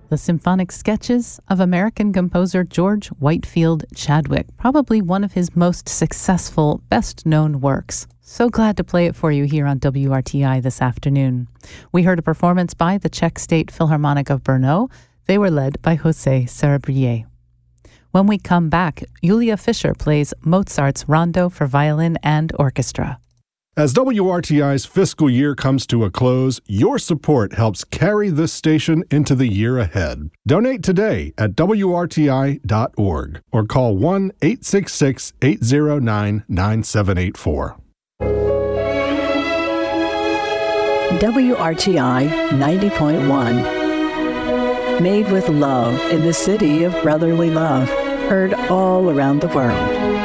The symphonic sketches of American composer George Whitefield Chadwick, probably one of his most successful, best-known works. So glad to play it for you here on WRTI this afternoon. We heard a performance by the Czech State Philharmonic of Brno. They were led by José Sarabrié. When we come back, Julia Fischer plays Mozart's Rondo for violin and orchestra. As WRTI's fiscal year comes to a close, your support helps carry this station into the year ahead. Donate today at WRTI.org or call 1-866-809-9784. WRTI 90.1. Made with love in the city of brotherly love. Heard all around the world.